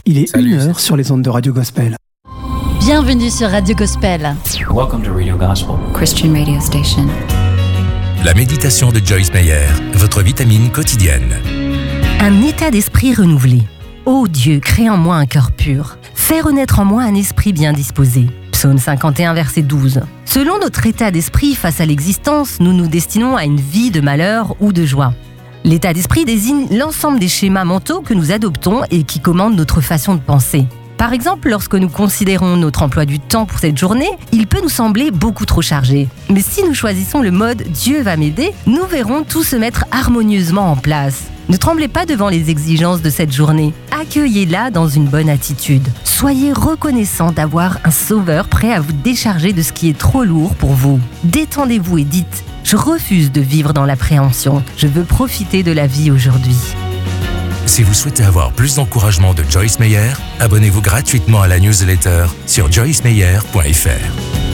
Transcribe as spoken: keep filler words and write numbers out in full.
Il est Salut, une heure c'est- sur les ondes de Radio Gospel. Bienvenue sur Radio Gospel. Welcome to Radio Gospel. Christian radio station. La méditation de Joyce Meyer, votre vitamine quotidienne. Un état d'esprit renouvelé. Ô Dieu, crée en moi un cœur pur. Fais renaître en moi un esprit bien disposé. Psaume cinquante et un, verset douze. Selon notre état d'esprit face à l'existence, nous nous destinons à une vie de malheur ou de joie. L'état d'esprit désigne l'ensemble des schémas mentaux que nous adoptons et qui commandent notre façon de penser. Par exemple, lorsque nous considérons notre emploi du temps pour cette journée, il peut nous sembler beaucoup trop chargé. Mais si nous choisissons le mode « Dieu va m'aider », nous verrons tout se mettre harmonieusement en place. Ne tremblez pas devant les exigences de cette journée. Accueillez-la dans une bonne attitude. Soyez reconnaissant d'avoir un sauveur prêt à vous décharger de ce qui est trop lourd pour vous. Détendez-vous et dites « Je refuse de vivre dans l'appréhension. Je veux profiter de la vie aujourd'hui. » Si vous souhaitez avoir plus d'encouragement de Joyce Meyer, abonnez-vous gratuitement à la newsletter sur joyce meyer point f r.